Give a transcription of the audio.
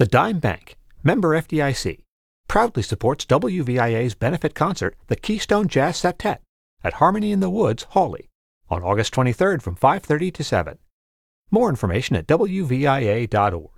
The Dime Bank, member FDIC, proudly supports WVIA's benefit concert, the Keystone Jazz Septet, at Harmony in the Woods, Hawley, on August 23rd from 5:30 to 7. More information at WVIA.org.